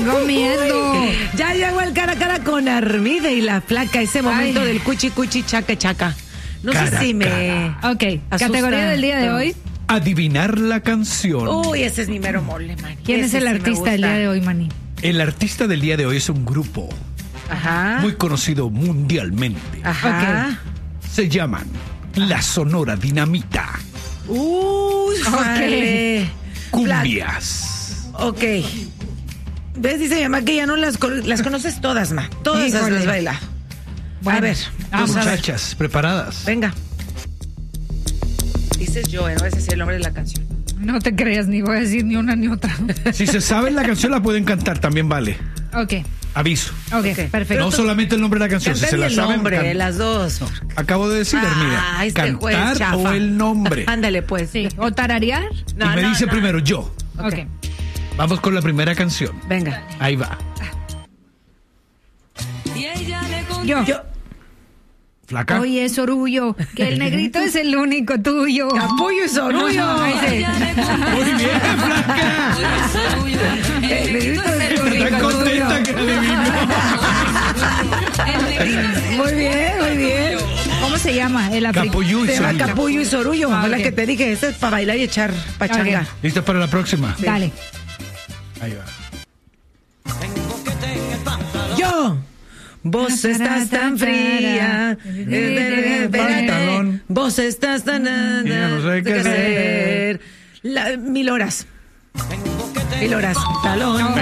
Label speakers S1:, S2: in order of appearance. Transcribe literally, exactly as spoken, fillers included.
S1: tengo miedo.
S2: Ya llegó el cara a cara con Armida y la Flaca, ese momento
S1: Ay.
S2: del cuchi cuchi chaca chaca. No
S3: Cara
S2: sé si
S3: a
S2: me...
S3: cara.
S1: Ok,
S2: Asusta.
S1: categoría del día de hoy.
S3: Adivinar la canción.
S2: Uy, ese es mi mero mole, man.
S1: ¿Quién es
S2: Ese
S1: el
S2: sí me
S1: artista del
S2: gusta.
S1: día de hoy, Manny?
S3: El artista del día de hoy es un grupo
S2: Ajá.
S3: muy conocido mundialmente.
S2: Ajá.
S3: Se llaman La Sonora Dinamita.
S2: Uy, vale.
S3: Cumbias.
S2: Ok. ¿Ves? Dice mi mamá que ya no las, co- las conoces todas, ma. Todas las
S1: Híjole.
S2: las baila.
S1: Bueno,
S2: a ver, vamos a ver.
S3: Muchachas, ¿preparadas?
S2: Venga. Dices yo, ¿eh? No ese es el nombre de la canción.
S1: No te creas, ni voy a decir ni una ni otra.
S3: Si se saben la canción, la pueden cantar, también vale.
S1: Ok,
S3: Aviso.
S1: ok,
S2: Ok.
S1: perfecto.
S3: No solamente el nombre de la canción, si
S2: Canta
S3: se la
S2: el
S3: saben.
S2: nombre,
S3: can-
S2: las dos.
S3: Acabo de decir, Hermida,
S2: Ah, este juez
S3: cantar
S2: chafa.
S3: o el nombre.
S2: Ándale, pues.
S1: Sí, o tararear.
S2: No,
S3: y me
S2: no,
S3: dice
S2: no.
S3: primero yo.
S1: Ok.
S2: Ok.
S3: Vamos con la primera canción.
S2: Venga.
S3: Ahí va.
S1: Yo.
S2: Yo.
S3: Flaca.
S1: Oye, Sorullo, que el negrito es el único tuyo.
S2: Capullo y Sorullo.
S1: Ahí sí.
S3: Muy bien, Flaca.
S1: El negrito es el
S3: Está
S1: único
S3: contenta
S1: tuyo.
S3: que adivinó.
S2: Muy bien, muy bien.
S1: ¿Cómo se llama? El africano.
S3: Capullo y
S2: Se llama
S3: Sorullo.
S2: Capullo y Sorullo.
S1: Ah,
S2: Fue la
S1: ok.
S2: que te dije. Esta es para bailar y echar pachanga.
S1: Ok.
S3: ¿Lista para la próxima?
S1: Dale.
S3: Ahí va.
S2: Yo. Vos estás tan fría.
S3: Pantalón.
S2: Vos estás tan.
S3: Ya no sé qué
S2: hacer. La- Mil horas. Mil horas. Talón.